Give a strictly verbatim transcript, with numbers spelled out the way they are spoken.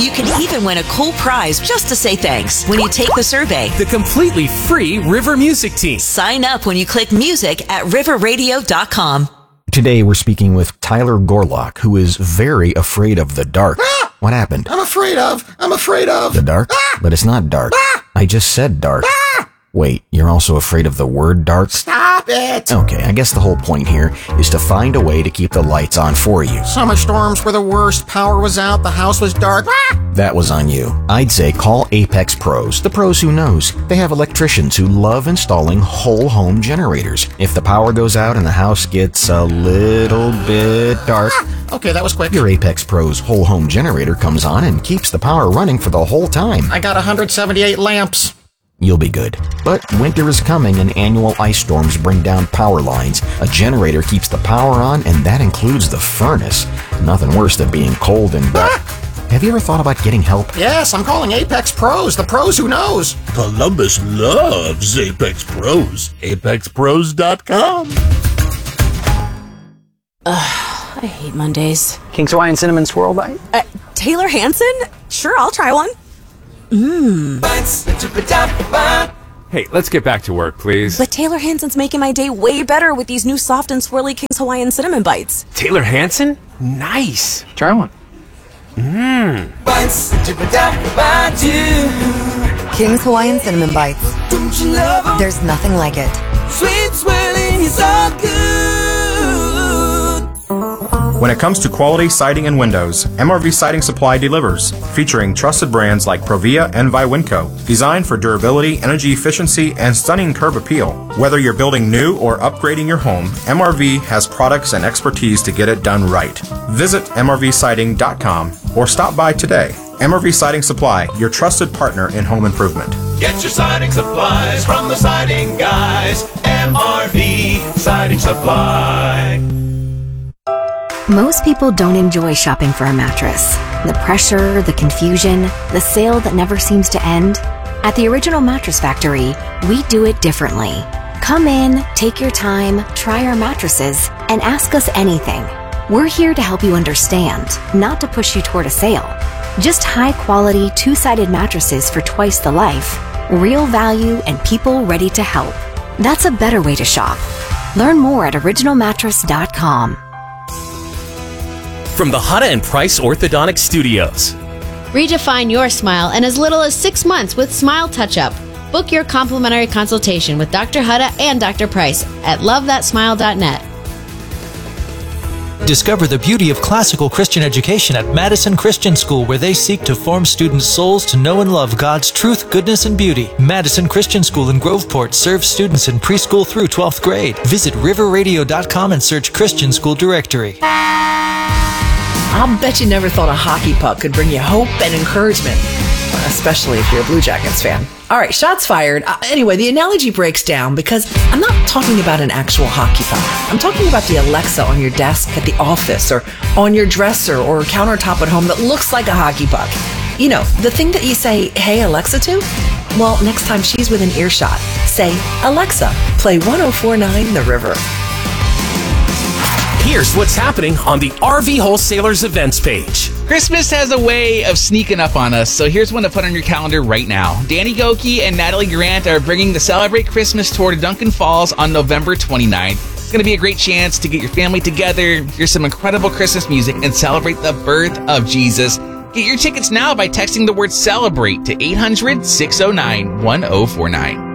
You can even win a cool prize just to say thanks when you take the survey. The completely free River Music Team. Sign up when you click music at river radio dot com. Today we're speaking with Tyler Gorlock, who is very afraid of the dark. Ah! What happened? I'm afraid of. I'm afraid of. The dark? Ah! But it's not dark. Ah! I just said dark. Ah! Wait, you're also afraid of the word dark? Stop it! Okay, I guess the whole point here is to find a way to keep the lights on for you. Summer storms were the worst. Power was out. The house was dark. Ah! That was on you. I'd say call Apex Pros, the pros who knows. They have electricians who love installing whole home generators. If the power goes out and the house gets a little bit dark, Ah! Okay, that was quick. your Apex Pros whole home generator comes on and keeps the power running for the whole time. I got one hundred seventy-eight lamps. You'll be good. But winter is coming and annual ice storms bring down power lines. A generator keeps the power on, and that includes the furnace. Nothing worse than being cold and dark. Have you ever thought about getting help? Yes, I'm calling Apex Pros, the pros who knows. Columbus loves Apex Pros. apex pros dot com. Ugh, I hate Mondays. King's Hawaiian Cinnamon Swirl Bite? Uh, Taylor Hanson? Sure, I'll try one. Mmm. Hey, let's get back to work, please. But Taylor Hanson's making my day way better with these new soft and swirly King's Hawaiian Cinnamon Bites. Taylor Hanson? Nice. Try one. Mmm. King's Hawaiian Cinnamon Bites. There's nothing like it. Sweet swirling is all good. When it comes to quality siding and windows, M R V Siding Supply delivers, featuring trusted brands like Provia and Viwinco, designed for durability, energy efficiency, and stunning curb appeal. Whether you're building new or upgrading your home, M R V has products and expertise to get it done right. Visit M R V siding dot com or stop by today. M R V Siding Supply, your trusted partner in home improvement. Get your siding supplies from the siding guys. M R V Siding Supply. Most people don't enjoy shopping for a mattress. The pressure, the confusion, the sale that never seems to end. At the Original Mattress Factory, we do it differently. Come in, take your time, try our mattresses, and ask us anything. We're here to help you understand, not to push you toward a sale. Just high-quality, two-sided mattresses for twice the life, real value, and people ready to help. That's a better way to shop. Learn more at original mattress dot com. From the Hutta and Price Orthodontic Studios. Redefine your smile in as little as six months with Smile Touch-Up. Book your complimentary consultation with Doctor Hutta and Doctor Price at love that smile dot net. Discover the beauty of classical Christian education at Madison Christian School, where they seek to form students' souls to know and love God's truth, goodness, and beauty. Madison Christian School in Groveport serves students in preschool through twelfth grade. Visit river radio dot com and search Christian School Directory. I'll bet you never thought a hockey puck could bring you hope and encouragement, especially if you're a Blue Jackets fan. All right, shots fired. Uh, anyway, the analogy breaks down because I'm not talking about an actual hockey puck. I'm talking about the Alexa on your desk at the office or on your dresser or countertop at home that looks like a hockey puck. You know, the thing that you say, "Hey, Alexa," to? Well, next time she's within earshot, say, "Alexa, play one oh four point nine The River." Here's what's happening on the R V Wholesalers events page. Christmas has a way of sneaking up on us, so here's one to put on your calendar right now. Danny Goki and Natalie Grant are bringing the Celebrate Christmas tour to Duncan Falls on November twenty-ninth. It's going to be a great chance to get your family together, hear some incredible Christmas music, and celebrate the birth of Jesus. Get your tickets now by texting the word CELEBRATE to eight hundred, six oh nine, one oh four nine.